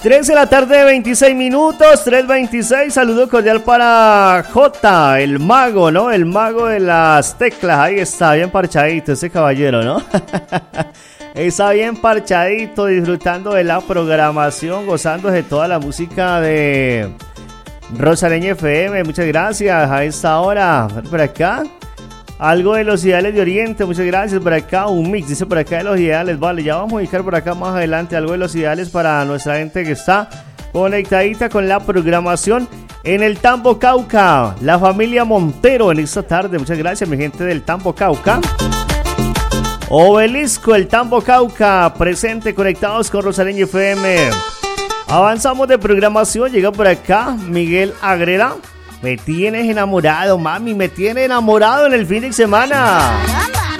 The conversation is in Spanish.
3 de la tarde, 26 minutos, 3:26. Saludo cordial para J, el mago, ¿no? El mago de las teclas. Ahí está, bien parchadito ese caballero, ¿no? Está bien parchadito, disfrutando de la programación, gozando de toda la música de Rosaleña FM. Muchas gracias a esta hora. Por acá, algo de los ideales de Oriente. Muchas gracias. Por acá, un mix, dice por acá de los ideales. Vale, ya vamos a ubicar por acá más adelante algo de los ideales para nuestra gente que está conectadita con la programación en el Tambo Cauca. La familia Montero en esta tarde. Muchas gracias, mi gente del Tambo Cauca. Obelisco, el Tambo Cauca, presente, conectados con Rosaleña FM. Avanzamos de programación, llega por acá Miguel Agreda. Me tienes enamorado, mami, me tiene enamorado en el fin de semana.